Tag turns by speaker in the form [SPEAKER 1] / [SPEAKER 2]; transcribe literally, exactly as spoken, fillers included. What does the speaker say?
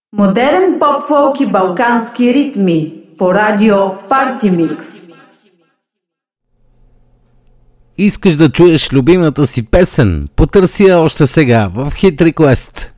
[SPEAKER 1] Модерен поп-фолк и балкански ритми по радио Party Mix.
[SPEAKER 2] Искаш да чуеш любимата си песен? Потърси я още сега в Hit Request.